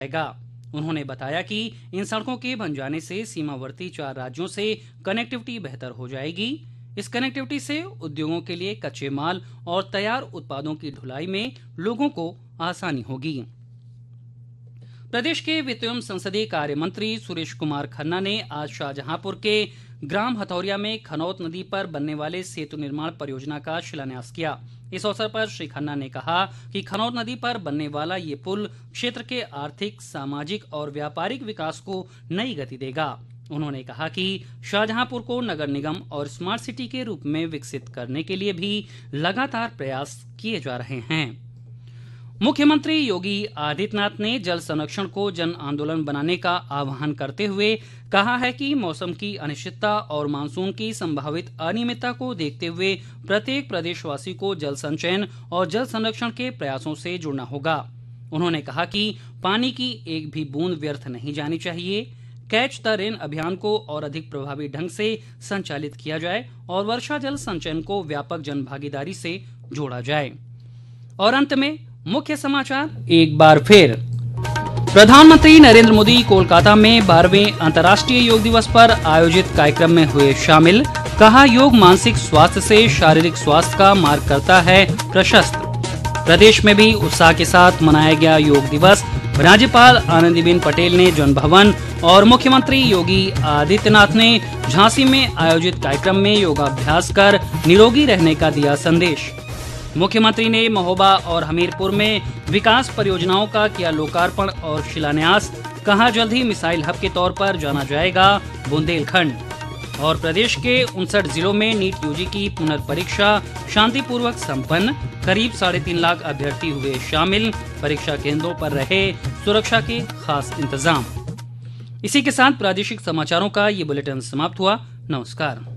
जाएगा। उन्होंने बताया कि इन सड़कों के बन जाने से सीमावर्ती 4 राज्यों से कनेक्टिविटी बेहतर हो जाएगी। इस कनेक्टिविटी से उद्योगों के लिए कच्चे माल और तैयार उत्पादों की ढुलाई में लोगों को आसानी होगी। प्रदेश के वित्त एवं संसदीय कार्य मंत्री सुरेश कुमार खन्ना ने आज शाहजहांपुर के ग्राम हथौरिया में खनौत नदी पर बनने वाले सेतु निर्माण परियोजना का शिलान्यास किया। इस अवसर पर श्री खन्ना ने कहा कि खनौत नदी पर बनने वाला ये पुल क्षेत्र के आर्थिक, सामाजिक और व्यापारिक विकास को नई गति देगा। उन्होंने कहा कि शाहजहांपुर को नगर निगम और स्मार्ट सिटी के रूप में विकसित करने के लिए भी लगातार प्रयास किए जा रहे हैं। मुख्यमंत्री योगी आदित्यनाथ ने जल संरक्षण को जन आंदोलन बनाने का आह्वान करते हुए कहा है कि मौसम की अनिश्चितता और मानसून की संभावित अनियमितता को देखते हुए प्रत्येक प्रदेशवासी को जल संचयन और जल संरक्षण के प्रयासों से जुड़ना होगा। उन्होंने कहा कि पानी की एक भी बूंद व्यर्थ नहीं जानी चाहिए। कैच द रेन अभियान को और अधिक प्रभावी ढंग से संचालित किया जाए और वर्षा जल संचयन को व्यापक जन भागीदारी से जोड़ा जाए। और अंत में मुख्य समाचार एक बार फिर। प्रधानमंत्री नरेंद्र मोदी कोलकाता में 12वें अंतर्राष्ट्रीय योग दिवस पर आयोजित कार्यक्रम में हुए शामिल। कहा, योग मानसिक स्वास्थ्य से शारीरिक स्वास्थ्य का मार्ग करता है प्रशस्त। प्रदेश में भी उत्साह के साथ मनाया गया योग दिवस। राज्यपाल आनंदीबेन पटेल ने जन भवन और मुख्यमंत्री योगी आदित्यनाथ ने झांसी में आयोजित कार्यक्रम में योगाभ्यास कर निरोगी रहने का दिया संदेश। मुख्यमंत्री ने महोबा और हमीरपुर में विकास परियोजनाओं का किया लोकार्पण और शिलान्यास। कहा, जल्द ही मिसाइल हब के तौर पर जाना जाएगा बुंदेलखंड। और प्रदेश के 59 जिलों में नीट यूजी की पुनर्परीक्षा शांतिपूर्वक संपन्न। करीब 3.5 लाख अभ्यर्थी हुए शामिल। परीक्षा केंद्रों पर रहे सुरक्षा के खास इंतजाम। इसी के साथ प्रादेशिक समाचारों का ये बुलेटिन समाप्त हुआ। नमस्कार।